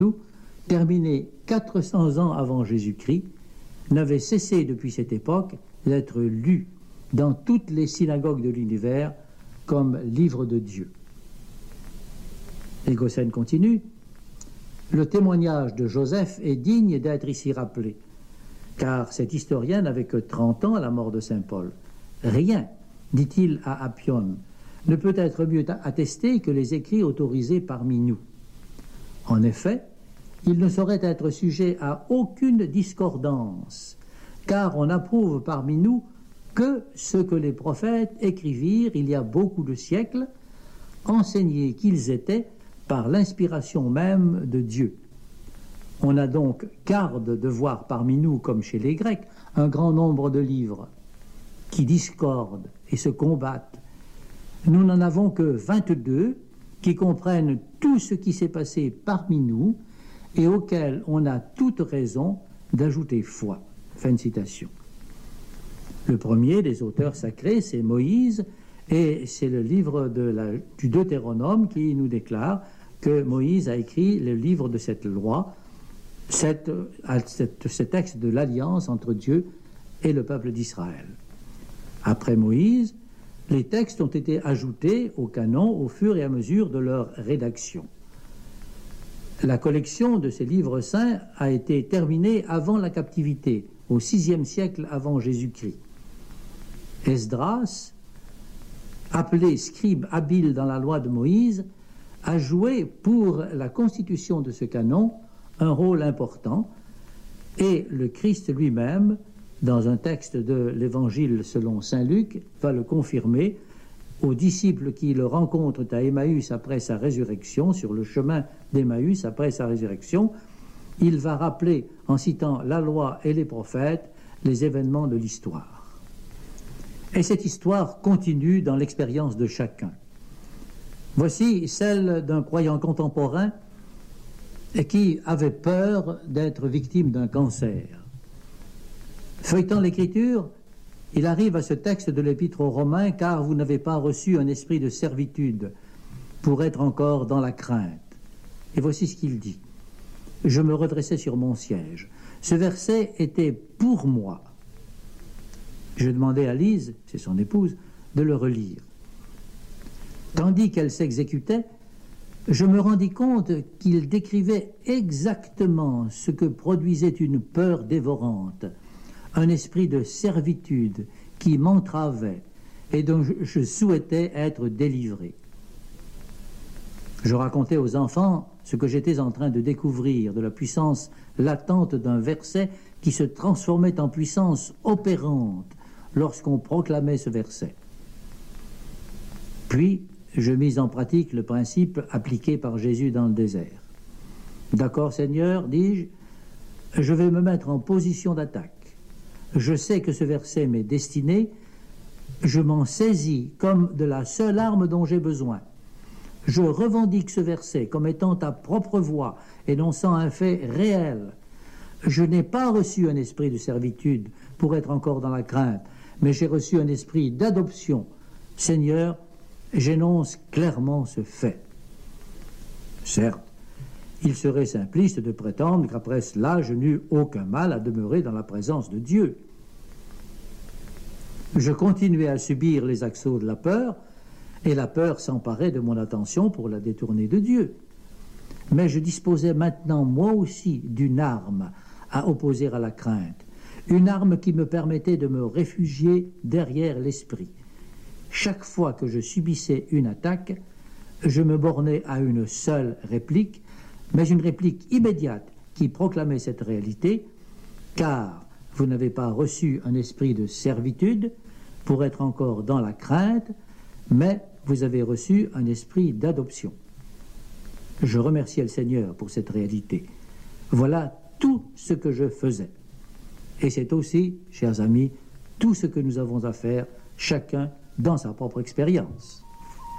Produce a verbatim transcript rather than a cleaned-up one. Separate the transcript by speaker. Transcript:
Speaker 1: terminé quatre cents ans avant Jésus-Christ, n'avait cessé depuis cette époque d'être lu dans toutes les synagogues de l'univers comme livre de Dieu. Égocène continue. Le témoignage de Joseph est digne d'être ici rappelé, car cet historien n'avait que trente ans à la mort de saint Paul. Rien, dit-il à Appion, ne peut être mieux attesté que les écrits autorisés parmi nous. En effet, il ne saurait être sujet à aucune discordance, car on approuve parmi nous que ce que les prophètes écrivirent il y a beaucoup de siècles, enseignés qu'ils étaient par l'inspiration même de Dieu. On a donc garde de voir parmi nous, comme chez les Grecs, un grand nombre de livres qui discordent et se combattent. Nous n'en avons que vingt-deux qui comprennent tout ce qui s'est passé parmi nous et auxquels on a toute raison d'ajouter foi. Fin de citation. Le premier des auteurs sacrés, c'est Moïse, et c'est le livre de la, du Deutéronome qui nous déclare que Moïse a écrit le livre de cette loi, cette, cette, ce texte de l'alliance entre Dieu et le peuple d'Israël. Après Moïse, les textes ont été ajoutés au canon au fur et à mesure de leur rédaction. La collection de ces livres saints a été terminée avant la captivité, au sixième siècle avant Jésus-Christ. Esdras, appelé scribe habile dans la loi de Moïse, a joué pour la constitution de ce canon un rôle important, et le Christ lui-même, dans un texte de l'Évangile selon saint Luc, va le confirmer aux disciples qui le rencontrent à Emmaüs après sa résurrection, sur le chemin d'Emmaüs après sa résurrection. Il va rappeler, en citant la loi et les prophètes, les événements de l'histoire. Et cette histoire continue dans l'expérience de chacun. Voici celle d'un croyant contemporain qui avait peur d'être victime d'un cancer. Feuilletant l'Écriture, il arrive à ce texte de l'Épître aux Romains, car vous n'avez pas reçu un esprit de servitude pour être encore dans la crainte. Et voici ce qu'il dit. Je me redressais sur mon siège. Ce verset était pour moi. Je demandais à Lise, c'est son épouse, de le relire. Tandis qu'elle s'exécutait, je me rendis compte qu'il décrivait exactement ce que produisait une peur dévorante, un esprit de servitude qui m'entravait et dont je souhaitais être délivré. Je racontais aux enfants ce que j'étais en train de découvrir de la puissance latente d'un verset qui se transformait en puissance opérante lorsqu'on proclamait ce verset. Puis, je mis en pratique le principe appliqué par Jésus dans le désert. D'accord, Seigneur, dis-je, je vais me mettre en position d'attaque. Je sais que ce verset m'est destiné, je m'en saisis comme de la seule arme dont j'ai besoin. Je revendique ce verset comme étant ta propre voix, énonçant un fait réel. Je n'ai pas reçu un esprit de servitude pour être encore dans la crainte, mais j'ai reçu un esprit d'adoption. Seigneur, j'énonce clairement ce fait. Certes, il serait simpliste de prétendre qu'après cela, je n'eus aucun mal à demeurer dans la présence de Dieu. Je continuais à subir les assauts de la peur, et la peur s'emparait de mon attention pour la détourner de Dieu. Mais je disposais maintenant, moi aussi, d'une arme à opposer à la crainte, une arme qui me permettait de me réfugier derrière l'esprit. Chaque fois que je subissais une attaque, je me bornais à une seule réplique, mais une réplique immédiate qui proclamait cette réalité, car vous n'avez pas reçu un esprit de servitude pour être encore dans la crainte, mais vous avez reçu un esprit d'adoption. Je remerciais le Seigneur pour cette réalité. Voilà tout ce que je faisais. Et c'est aussi, chers amis, tout ce que nous avons à faire, chacun dans sa propre expérience.